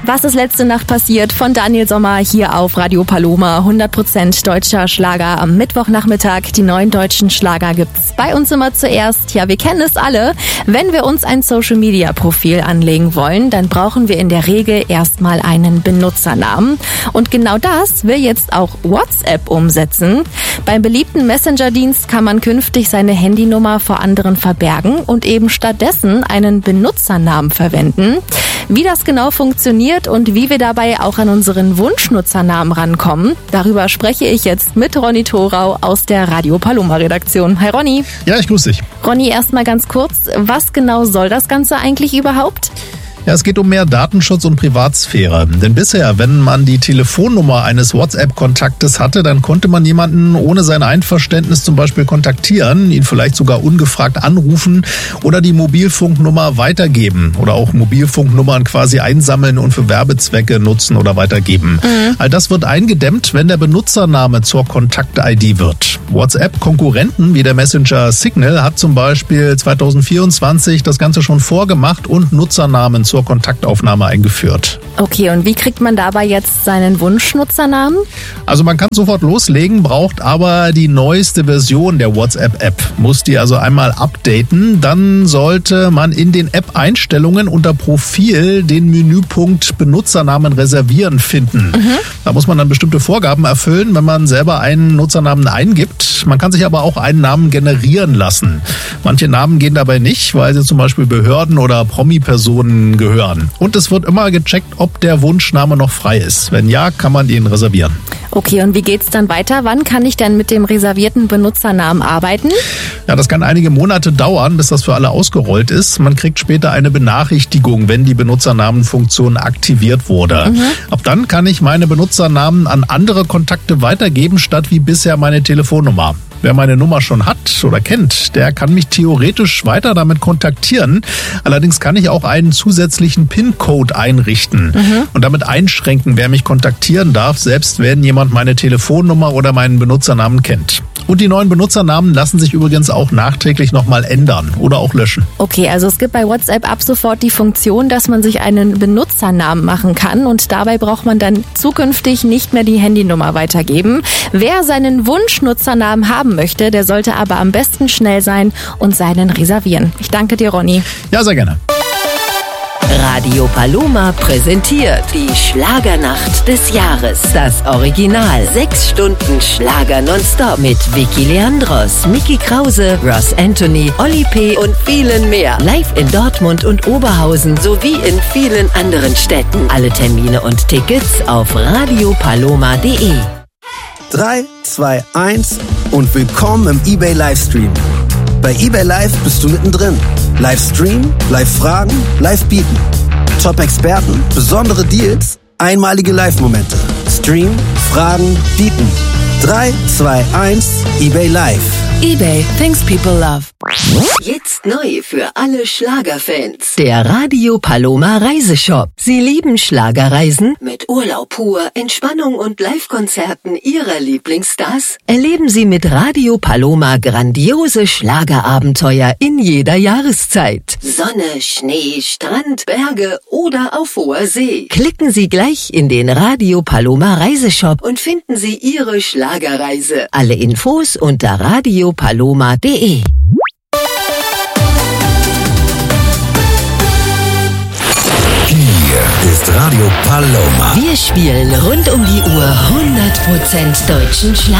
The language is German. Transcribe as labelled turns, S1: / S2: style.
S1: Was ist letzte Nacht passiert? Von Daniel Sommer hier auf Radio Paloma. 100% deutscher Schlager am Mittwochnachmittag. Die neuen deutschen Schlager gibt's bei uns immer zuerst. Ja, wir kennen es alle. Wenn wir uns ein Social-Media-Profil anlegen wollen, dann brauchen wir in der Regel erstmal einen Benutzernamen. Und genau das will jetzt auch WhatsApp umsetzen. Beim beliebten Messenger-Dienst kann man künftig seine Handynummer vor anderen verbergen und eben stattdessen einen Benutzernamen verwenden. Wie das genau funktioniert und wie wir dabei auch an unseren Wunschnutzernamen rankommen, darüber spreche ich jetzt mit Ronny Thorau aus der Radio Paloma Redaktion. Hi Ronny.
S2: Ja, ich grüße dich.
S1: Ronny, erstmal ganz kurz, was genau soll das Ganze eigentlich überhaupt?
S2: Ja, es geht um mehr Datenschutz und Privatsphäre. Denn bisher, wenn man die Telefonnummer eines WhatsApp-Kontaktes hatte, dann konnte man jemanden ohne sein Einverständnis zum Beispiel kontaktieren, ihn vielleicht sogar ungefragt anrufen oder die Mobilfunknummer weitergeben oder auch Mobilfunknummern quasi einsammeln und für Werbezwecke nutzen oder weitergeben. All das wird eingedämmt, wenn der Benutzername zur Kontakt-ID wird. WhatsApp-Konkurrenten wie der Messenger Signal hat zum Beispiel 2024 das Ganze schon vorgemacht und Nutzernamen zur Kontaktaufnahme eingeführt.
S1: Okay, und wie kriegt man dabei jetzt seinen Wunschnutzernamen?
S2: Also man kann sofort loslegen, braucht aber die neueste Version der WhatsApp-App. Muss die also einmal updaten, dann sollte man in den App-Einstellungen unter Profil den Menüpunkt Benutzernamen reservieren finden. Da muss man dann bestimmte Vorgaben erfüllen, wenn man selber einen Nutzernamen eingibt. Man kann sich aber auch einen Namen generieren lassen. Manche Namen gehen dabei nicht, weil sie zum Beispiel Behörden oder Promi-Personen gehören. Und es wird immer gecheckt, ob der Wunschname noch frei ist. Wenn ja, kann man ihn reservieren.
S1: Okay, und wie geht's dann weiter? Wann kann ich denn mit dem reservierten Benutzernamen arbeiten?
S2: Ja, das kann einige Monate dauern, bis das für alle ausgerollt ist. Man kriegt später eine Benachrichtigung, wenn die Benutzernamenfunktion aktiviert wurde. Ab dann kann ich meine Benutzernamen an andere Kontakte weitergeben, statt wie bisher meine Telefonnummer. Wer meine Nummer schon hat oder kennt, der kann mich theoretisch weiter damit kontaktieren. Allerdings kann ich auch einen zusätzlichen PIN-Code einrichten und damit einschränken, wer mich kontaktieren darf, selbst wenn jemand meine Telefonnummer oder meinen Benutzernamen kennt. Und die neuen Benutzernamen lassen sich übrigens auch nachträglich nochmal ändern oder auch löschen.
S1: Okay, also es gibt bei WhatsApp ab sofort die Funktion, dass man sich einen Benutzernamen machen kann und dabei braucht man dann zukünftig nicht mehr die Handynummer weitergeben. Wer seinen Wunschnutzernamen haben möchte, der sollte aber am besten schnell sein und seinen reservieren. Ich danke dir, Ronny.
S2: Ja, sehr gerne.
S3: Radio Paloma präsentiert die Schlagernacht des Jahres. Das Original. 6 Stunden Schlager nonstop mit Vicky Leandros, Mickey Krause, Ross Anthony, Olli P. und vielen mehr. Live in Dortmund und Oberhausen sowie in vielen anderen Städten. Alle Termine und Tickets auf radiopaloma.de.
S4: 3, 2, 1 und willkommen im eBay Livestream. Bei eBay Live bist du mittendrin. Livestream, Live-Fragen, Live-Bieten. Top-Experten, besondere Deals, einmalige Live-Momente. Stream, Fragen, Bieten. 3, 2, 1, eBay Live.
S3: eBay, things people love. Jetzt neu für alle Schlagerfans. Der Radio Paloma Reiseshop. Sie lieben Schlagerreisen? Mit Urlaub pur, Entspannung und Live-Konzerten Ihrer Lieblingsstars? Erleben Sie mit Radio Paloma grandiose Schlagerabenteuer in jeder Jahreszeit. Sonne, Schnee, Strand, Berge oder auf hoher See. Klicken Sie gleich in den Radio Paloma Reiseshop und finden Sie Ihre Schlagerreise. Alle Infos unter radiopaloma.de.
S5: Hier ist Radio Paloma.
S3: Wir spielen rund um die Uhr 100% deutschen Schlager.